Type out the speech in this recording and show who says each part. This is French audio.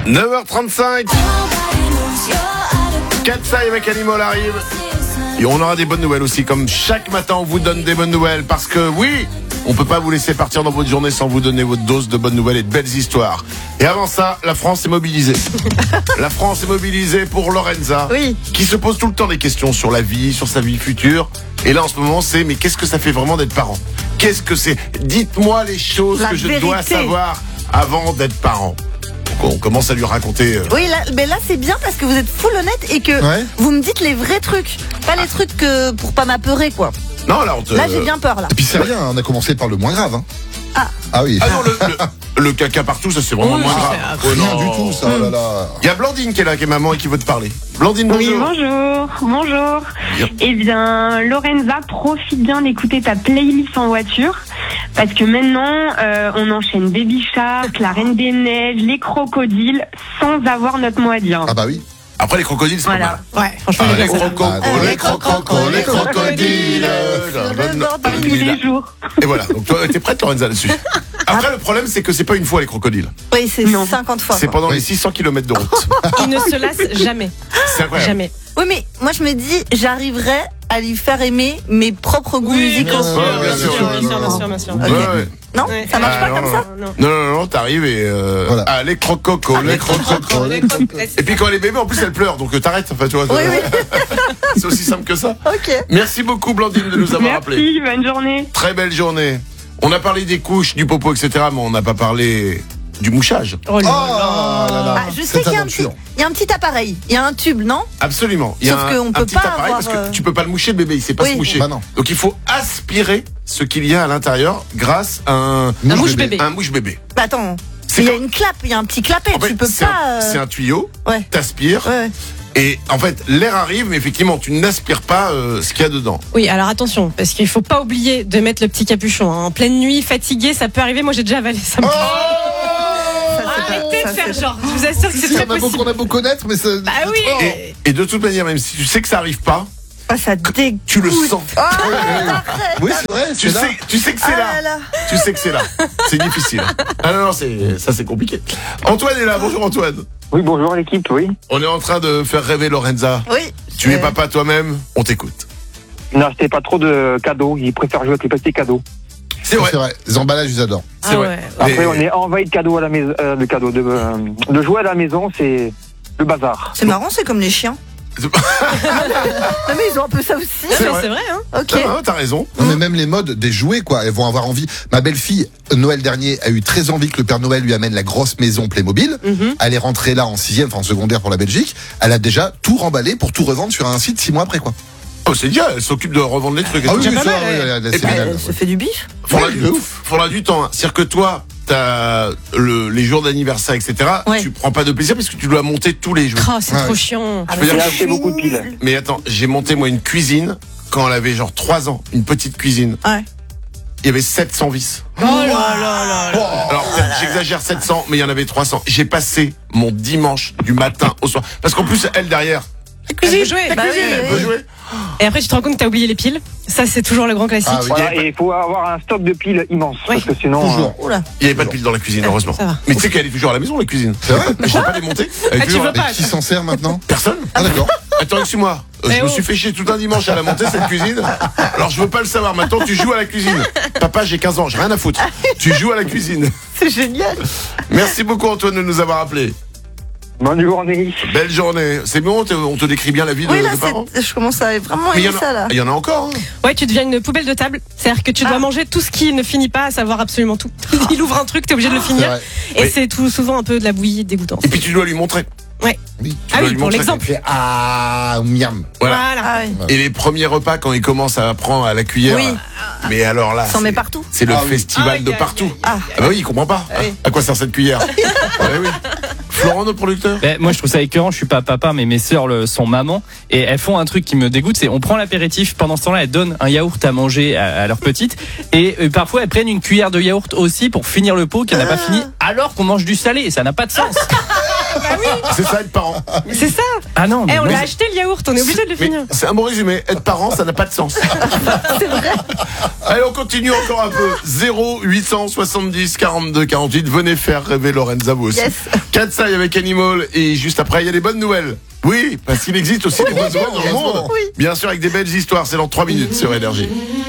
Speaker 1: 9h35. Katsai avec Animal arrive. Et on aura des bonnes nouvelles aussi. Comme chaque matin, on vous donne des bonnes nouvelles. Parce que oui, on peut pas vous laisser partir dans votre journée sans vous donner votre dose de bonnes nouvelles et de belles histoires. Et avant ça, la France est mobilisée. La France est mobilisée pour Lorenza.
Speaker 2: Oui.
Speaker 1: Qui se pose tout le temps des questions sur la vie, sur sa vie future. Et là, en ce moment, c'est mais qu'est-ce que ça fait vraiment d'être parent? Qu'est-ce que c'est? Dites-moi les choses que je dois savoir avant d'être parent. Donc, on commence à lui raconter.
Speaker 2: Oui, là c'est bien parce que vous êtes full honnête et que vous me dites les vrais trucs. Pas les trucs que pour pas m'apeurer, quoi.
Speaker 1: Non, là,
Speaker 2: Là, j'ai bien peur, là.
Speaker 3: Et puis c'est rien, on a commencé par le moins grave. Hein. Ah oui.
Speaker 1: Ah non, le caca partout, ça c'est vraiment moins grave.
Speaker 3: Rien du tout, ça. Oh là là.
Speaker 1: Il y a Blandine qui est là, qui est maman et qui veut te parler. Blandine, bonjour.
Speaker 4: Oui, bonjour. Eh bien, Lorenza, profite bien d'écouter ta playlist en voiture. Parce que maintenant, on enchaîne Baby Shark, La Reine des Neiges, les crocodiles, sans avoir notre mot à dire.
Speaker 3: Ah bah oui.
Speaker 1: Après les crocodiles, c'est pas mal.
Speaker 2: Ouais, franchement,
Speaker 1: Les crocodiles.
Speaker 4: Tous les jours.
Speaker 1: Et voilà, donc toi, t'es prête, Lorenza, là-dessus. Après, le problème, c'est que c'est pas une fois les crocodiles.
Speaker 2: Oui, c'est 50 fois.
Speaker 1: C'est
Speaker 2: quoi.
Speaker 1: pendant les 600 km de route.
Speaker 5: Il ne se lasse jamais.
Speaker 1: C'est incroyable.
Speaker 5: Jamais.
Speaker 2: Oui, mais moi je me dis, j'arriverai à lui faire aimer mes propres goûts musicaux.
Speaker 5: Bien sûr.
Speaker 1: Ouais.
Speaker 2: Non,
Speaker 5: Ouais.
Speaker 2: ça marche pas comme ça.
Speaker 1: Non, t'arrives et
Speaker 3: Voilà.
Speaker 1: les crococos, les crococos. Et puis quand elle est bébé, en plus elle pleure, donc t'arrêtes. Enfin, tu vois.
Speaker 2: Oui.
Speaker 1: C'est aussi simple que ça.
Speaker 2: Ok.
Speaker 1: Merci beaucoup, Blandine, de nous avoir appelé.
Speaker 4: Merci, bonne journée.
Speaker 1: Très belle journée. On a parlé des couches, du popo, etc., mais on n'a pas parlé du mouchage.
Speaker 5: Oh là
Speaker 3: Oh là là.
Speaker 2: Ah, je sais qu'il y a un petit appareil, il y a un tube, non?
Speaker 1: Absolument. Il y a
Speaker 2: Sauf qu'on
Speaker 1: un
Speaker 2: peut
Speaker 1: petit
Speaker 2: pas
Speaker 1: appareil
Speaker 2: avoir,
Speaker 1: parce que tu peux pas le moucher, le bébé, il sait pas
Speaker 2: Oui.
Speaker 1: se moucher.
Speaker 3: Bah non.
Speaker 1: Donc il faut aspirer ce qu'il y a à l'intérieur grâce à un
Speaker 5: mouche-bébé.
Speaker 1: Un mouche-bébé.
Speaker 2: Bah attends,
Speaker 1: C'est
Speaker 2: il y a
Speaker 1: quand-
Speaker 2: une clappe, il y a un petit clapet,
Speaker 1: En fait,
Speaker 2: tu peux
Speaker 1: c'est
Speaker 2: pas.
Speaker 1: c'est un tuyau,
Speaker 2: Ouais.
Speaker 1: t'aspires,
Speaker 2: Ouais.
Speaker 1: et en fait, l'air arrive, mais effectivement, tu n'aspires pas ce qu'il y a dedans.
Speaker 5: Oui, alors attention, parce qu'il faut pas oublier de mettre le petit capuchon. En pleine nuit, fatigué, ça peut arriver. Moi, j'ai déjà avalé ça. Arrêtez de faire genre. Je vous assure que c'est très possible.
Speaker 3: On a beau connaître, mais ça.
Speaker 5: Bah oui.
Speaker 1: Et de toute manière, même si tu sais que ça arrive pas,
Speaker 2: Ah, ça dégoûte.
Speaker 1: tu le sens.
Speaker 3: Oui, c'est vrai.
Speaker 1: Tu
Speaker 3: c'est là.
Speaker 1: sais que c'est
Speaker 2: Ah
Speaker 1: là.
Speaker 2: là là.
Speaker 1: Tu sais que c'est là. C'est difficile. Ah non, c'est compliqué. Antoine est là. Bonjour Antoine.
Speaker 6: Oui, bonjour l'équipe, oui.
Speaker 1: On est en train de faire rêver Lorenza.
Speaker 2: Oui.
Speaker 1: Tu es papa toi-même, on t'écoute.
Speaker 6: N'achetez pas trop de cadeaux, ils préfèrent jouer avec les petits cadeaux.
Speaker 1: C'est vrai.
Speaker 3: C'est vrai. Les emballages, ils adorent.
Speaker 1: C'est vrai.
Speaker 5: Ouais.
Speaker 6: Après,
Speaker 1: Mais-
Speaker 6: on est envahi de cadeaux à la maison, de jouer à la maison, c'est le bazar.
Speaker 2: C'est marrant, c'est comme les chiens. Non mais ils ont un peu ça aussi.
Speaker 5: Non, mais
Speaker 1: vrai.
Speaker 5: c'est vrai, hein.
Speaker 2: Ok.
Speaker 1: Ah, t'as raison.
Speaker 3: Non, mais même les modes des jouets, quoi, elles vont avoir envie. Ma belle-fille, Noël dernier, a eu très envie que le Père Noël lui amène la grosse maison Playmobil. Elle est rentrée là en 6e, enfin en secondaire pour la Belgique. Elle a déjà tout remballé pour tout revendre sur un site 6 mois après, quoi.
Speaker 1: Oh, c'est bien, elle s'occupe de revendre les trucs. Et
Speaker 3: Ah
Speaker 1: tout.
Speaker 3: oui,
Speaker 5: déjà
Speaker 3: ça,
Speaker 5: pas mal,
Speaker 3: oui,
Speaker 5: ouais.
Speaker 3: elle a
Speaker 1: Et puis,
Speaker 3: génial.
Speaker 2: Elle se fait du bif.
Speaker 1: Faudra du temps. Hein. C'est-à-dire que toi, t'as les jours d'anniversaire, etc.
Speaker 2: Ouais.
Speaker 1: Tu prends pas de plaisir parce que tu dois monter tous les jours.
Speaker 5: Oh, c'est
Speaker 3: Ouais.
Speaker 5: trop chiant.
Speaker 2: Ah,
Speaker 1: Je veux
Speaker 2: mais
Speaker 1: dire
Speaker 2: ça,
Speaker 1: que-
Speaker 2: je suis
Speaker 6: beaucoup de piles.
Speaker 2: nulle.
Speaker 1: Mais attends, j'ai monté moi une cuisine quand elle avait genre 3 ans, une petite cuisine.
Speaker 2: Ouais.
Speaker 1: Il y avait 700 vis.
Speaker 5: Oh là là.
Speaker 1: Alors peut-être j'exagère 700, mais il y en avait 300. J'ai passé mon dimanche du matin au soir. Parce qu'en plus, elle derrière,
Speaker 5: Elle veut jouer.
Speaker 2: Bah oui,
Speaker 1: elle
Speaker 2: oui,
Speaker 1: peut
Speaker 2: oui.
Speaker 1: jouer.
Speaker 5: Et après, tu te rends compte que t'as oublié les piles. Ça, c'est toujours le grand classique.
Speaker 3: Ah oui.
Speaker 6: Voilà, et il faut avoir un stock de piles immense,
Speaker 5: Oui.
Speaker 6: parce que sinon...
Speaker 3: Toujours.
Speaker 2: Oula.
Speaker 1: Il n'y avait pas de pile dans la cuisine, heureusement.
Speaker 5: ça va.
Speaker 1: Mais tu sais qu'elle est toujours à la maison, la cuisine.
Speaker 3: C'est vrai?
Speaker 1: Je n'ai pas démonté. Elle est
Speaker 5: Ah, tu
Speaker 1: toujours
Speaker 5: veux
Speaker 1: là.
Speaker 5: pas
Speaker 3: Et qui s'en sert maintenant?
Speaker 1: Personne.
Speaker 3: Ah d'accord.
Speaker 1: Attends, excuse-moi.
Speaker 5: Mais
Speaker 1: Je me
Speaker 5: oh.
Speaker 1: suis fait chier tout un dimanche à la monter cette cuisine. Alors je veux pas le savoir. Maintenant tu joues à la cuisine. Papa, j'ai 15 ans, j'ai rien à foutre. Tu joues à la cuisine.
Speaker 2: C'est génial.
Speaker 1: Merci beaucoup Antoine de nous avoir appelés.
Speaker 6: Bonne journée.
Speaker 1: Belle journée. C'est bon, on te décrit bien la vie
Speaker 2: Oui,
Speaker 1: de
Speaker 2: là,
Speaker 1: parents.
Speaker 2: je commence à vraiment
Speaker 1: Mais
Speaker 2: aimer ça, là.
Speaker 1: il y en a encore. Hein.
Speaker 5: Ouais, tu deviens une poubelle de table. C'est-à-dire que tu dois manger tout ce qui ne finit pas, à savoir absolument tout. Il ouvre un truc, t'es obligé de le
Speaker 3: C'est
Speaker 5: finir.
Speaker 3: vrai.
Speaker 5: Et
Speaker 1: Oui.
Speaker 5: c'est tout souvent un peu de la bouillie dégoûtante.
Speaker 1: Et puis tu dois lui montrer.
Speaker 5: Ouais.
Speaker 3: Oui.
Speaker 1: Tu
Speaker 5: Ah
Speaker 1: dois
Speaker 5: oui,
Speaker 1: lui
Speaker 5: pour
Speaker 1: montrer.
Speaker 5: l'exemple.
Speaker 3: Fait ah, miam.
Speaker 1: Voilà.
Speaker 2: Ah oui.
Speaker 1: Et les premiers repas quand il commence à prendre à la cuillère.
Speaker 2: Oui.
Speaker 1: Mais alors là,
Speaker 2: S'en met partout.
Speaker 1: c'est le
Speaker 3: Ah oui.
Speaker 1: festival de partout.
Speaker 2: Ah.
Speaker 1: Ah bah oui, il comprend pas.
Speaker 5: oui.
Speaker 1: À quoi sert cette cuillère? Ah oui. Florent, notre producteur.
Speaker 7: Ben, moi je trouve ça écœurant, je suis pas papa mais mes sœurs sont mamans et elles font un truc qui me dégoûte, c'est on prend l'apéritif, pendant ce temps-là elles donnent un yaourt à manger à leur petite et parfois elles prennent une cuillère de yaourt aussi pour finir le pot qu'elle n'a pas fini alors qu'on mange du salé, ça n'a pas de sens.
Speaker 1: C'est ça être parent.
Speaker 5: C'est ça.
Speaker 7: Ah non.
Speaker 5: On l'a acheté le yaourt, on est obligé de le finir.
Speaker 1: C'est un bon résumé. Être parent, ça n'a pas de sens.
Speaker 2: C'est vrai.
Speaker 1: Allez, on continue encore un peu. 0870 42 48. Venez faire rêver Lorenza vous aussi.
Speaker 2: Yes.
Speaker 1: Katsai avec Animal. Et juste après, il y a les bonnes nouvelles. Oui, parce qu'il existe aussi des bonnes nouvelles dans le monde.
Speaker 2: Oui.
Speaker 1: Bien sûr, avec des belles histoires. C'est dans 3 minutes sur Énergie.